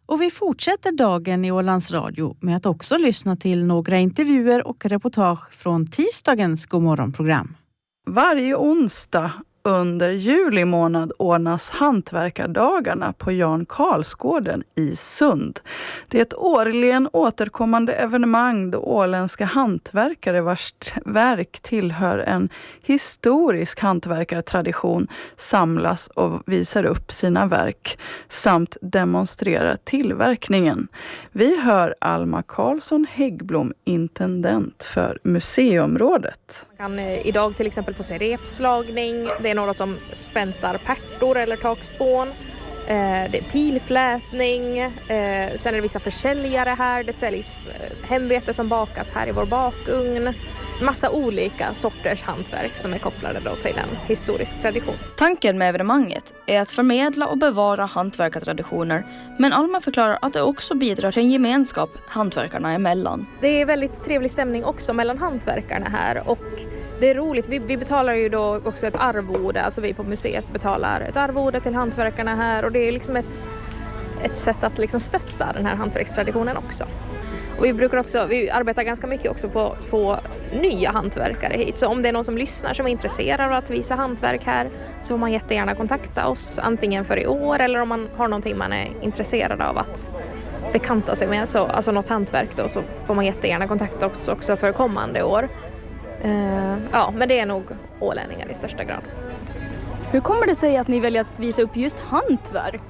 Och vi fortsätter dagen i Ålands Radio med att också lyssna till några intervjuer och reportage från tisdagens Godmorgonprogram. Varje onsdag under juli månad ordnas hantverkardagarna på Jan Karlsgården i Sund. Det är ett årligen återkommande evenemang då åländska hantverkare vars verk tillhör en historisk hantverkartradition samlas och visar upp sina verk samt demonstrerar tillverkningen. Vi hör Alma Karlsson Häggblom, intendent för museumrådet. Man kan idag till exempel få se repslagning, det är några som späntar pärtor eller takspån, det är pilflätning, sen är det vissa försäljare här, det säljs hemvete som bakas här i vår bakugn. Massa olika sorters hantverk som är kopplade då till en historisk tradition. Tanken med evenemanget är att förmedla och bevara hantverkartraditioner, men Alma förklarar att det också bidrar till en gemenskap hantverkarna emellan. Det är väldigt trevlig stämning också mellan hantverkarna här och det är roligt. Vi betalar ju då också ett arvode, alltså vi på museet betalar ett arvode till hantverkarna här och det är liksom ett sätt att liksom stötta den här hantverkstraditionen också. Och vi arbetar ganska mycket också på att få nya hantverkare hit. Så om det är någon som lyssnar som är intresserad av att visa hantverk här så får man jättegärna kontakta oss antingen för i år eller om man har någonting man är intresserad av att bekanta sig med. Så, alltså något hantverk då, så får man jättegärna kontakta oss också för kommande år. Men det är nog ålänningar i största grad. Hur kommer det sig att ni väljer att visa upp just hantverk?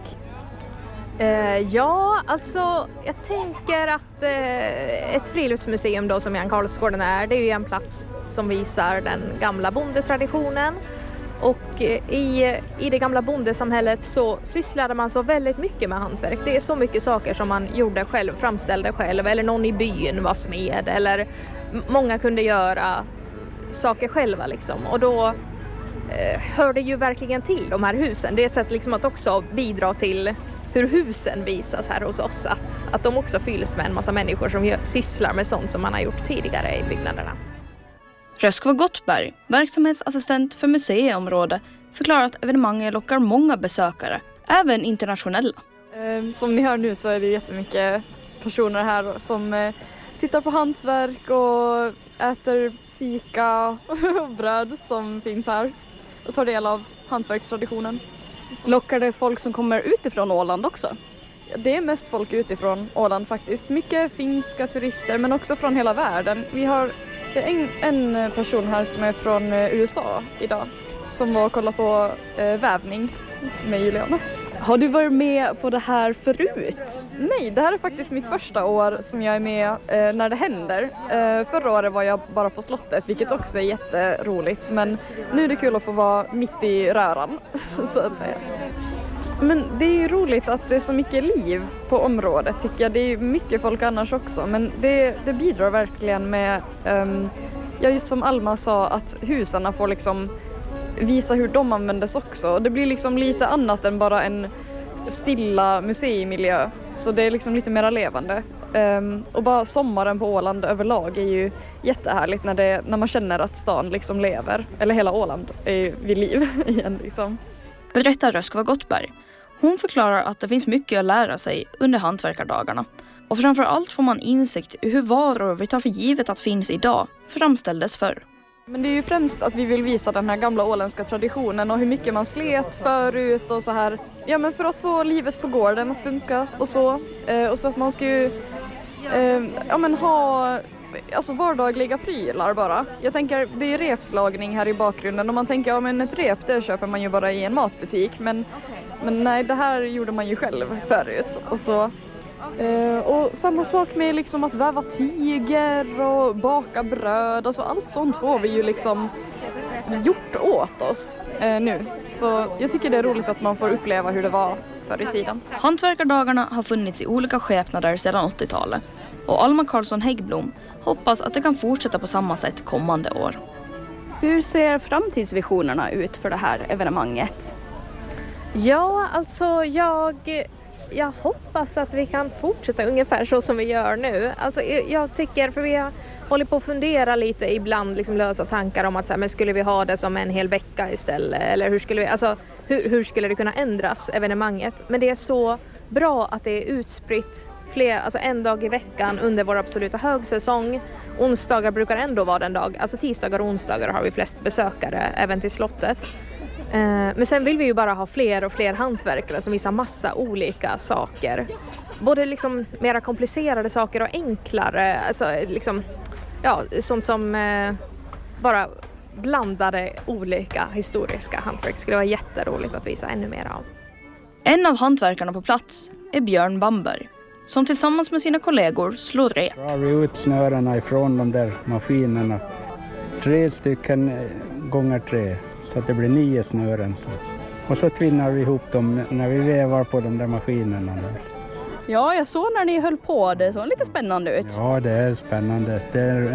Jag tänker att ett friluftsmuseum då som Jan Karlsgården är, det är ju en plats som visar den gamla bondetraditionen. Och i det gamla bondesamhället så sysslade man så väldigt mycket med hantverk. Det är så mycket saker som man gjorde själv, framställde själv, eller någon i byn var smed, eller många kunde göra saker själva liksom. Och då hör det ju verkligen till de här husen. Det är ett sätt liksom att också bidra till hur husen visas här hos oss. Att de också fylls med en massa människor som sysslar med sånt som man har gjort tidigare i byggnaderna. Röskva Gottberg, verksamhetsassistent för museiområdet, förklarar att evenemanget lockar många besökare, även internationella. Som ni hör nu så är det jättemycket personer här som tittar på hantverk och äter fika och bröd som finns här och tar del av hantverkstraditionen. Lockar det folk som kommer utifrån Åland också? Det är mest folk utifrån Åland faktiskt. Mycket finska turister men också från hela världen. Vi har en person här som är från USA idag som var och kollade på vävning med Juliana. Har du varit med på det här förut? Nej, det här är faktiskt mitt första år som jag är med när det händer. Förra året var jag bara på slottet, vilket också är jätteroligt. Men nu är det kul att få vara mitt i röran, så att säga. Men det är ju roligt att det är så mycket liv på området tycker jag. Det är mycket folk annars också, men det bidrar verkligen med, just som Alma sa, att husen får liksom visa hur de användes också. Det blir liksom lite annat än bara en stilla museimiljö. Så det är liksom lite mer levande. Och bara sommaren på Åland överlag är ju jättehärligt när man känner att stan liksom lever. Eller hela Åland är vid liv igen liksom. Berättar Röskva Gottberg. Hon förklarar att det finns mycket att lära sig under hantverkardagarna. Och framförallt får man insikt i hur varor vi tar för givet att finns idag framställdes förr. Men det är ju främst att vi vill visa den här gamla åländska traditionen och hur mycket man slet förut och så här. Ja, men för att få livet på gården att funka och så. Och så att man ska ju ha alltså vardagliga prylar bara. Jag tänker, det är repslagning här i bakgrunden och man tänker, ett rep det köper man ju bara i en matbutik. Men nej, det här gjorde man ju själv förut och så. Och samma sak med liksom att väva tyger och baka bröd. Alltså allt sånt får vi ju liksom gjort åt oss nu. Så jag tycker det är roligt att man får uppleva hur det var förr i tiden. Hantverkardagarna har funnits i olika skepnader sedan 80-talet. Och Alma Karlsson Häggblom hoppas att det kan fortsätta på samma sätt kommande år. Hur ser framtidsvisionerna ut för det här evenemanget? Ja, alltså jag hoppas att vi kan fortsätta ungefär så som vi gör nu. Alltså jag tycker, för vi håller på att fundera lite ibland, liksom lösa tankar om att så här, men skulle vi ha det som en hel vecka istället? Eller hur skulle det kunna ändras, evenemanget? Men det är så bra att det är utspritt alltså en dag i veckan under vår absoluta högsäsong. Onsdagar brukar ändå vara den dag, alltså tisdagar och onsdagar har vi flest besökare även till slottet. Men sen vill vi ju bara ha fler och fler hantverkare som visar massa olika saker. Både liksom mera komplicerade saker och enklare, alltså liksom, ja, sånt som bara blandade olika historiska hantverk. Det skulle vara jätteroligt att visa ännu mer av. En av hantverkarna på plats är Björn Bamberg, som tillsammans med sina kollegor slår rep. Då har vi ut snörena ifrån de där maskinerna. 3 stycken gånger 3, så att det blir 9 snören. Och så tvinnar vi ihop dem när vi vävar på de där maskinerna. Ja, jag såg när ni höll på. Det såg lite spännande ut. Ja, det är spännande. Det är